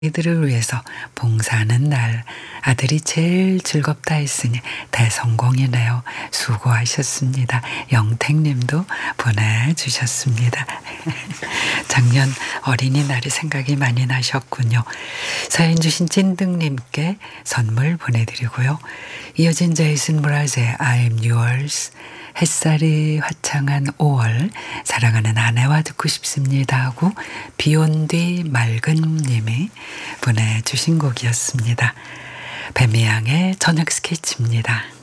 이들을 위해서 봉사하는 날 아들이 제일 즐겁다 했으니 대성공이네요. 수고하셨습니다. 영택님도 보내주셨습니다. 작년 어린이날이 생각이 많이 나셨군요. 사연 주신 찐득님께 선물 보내드리고요. 이어진 제이슨 브라즈의 I'm yours, 햇살이 화창한 5월 사랑하는 아내와 듣고 싶습니다 하고 비온 뒤 맑은 님이 보내주신 곡이었습니다. 뱀이양의 저녁 스케치입니다.